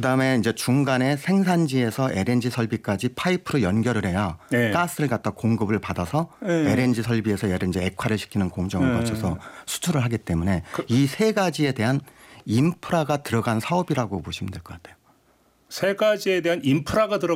그다음에 이제 중간에 생산지에서 LNG 설비까지 파이프로 연결을 해야 네. 가스를 갖다 공급을 받아서 네. LNG 설비에서 예를 이제 액화를 시키는 공정을 네. 거쳐서 수출을 하기 때문에 이 세 가지에 대한 인프라가 들어간 사업이라고 보시면 될 것 같아요. 세 가지에 대한 인프라가 들어